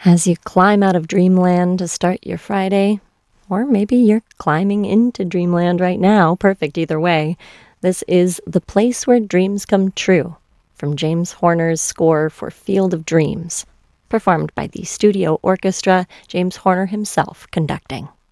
As you climb out of dreamland to start your Friday, or maybe you're climbing into dreamland right now, perfect either way, this is The Place Where Dreams Come True from James Horner's score for Field of Dreams, performed by the studio orchestra, James Horner himself conducting.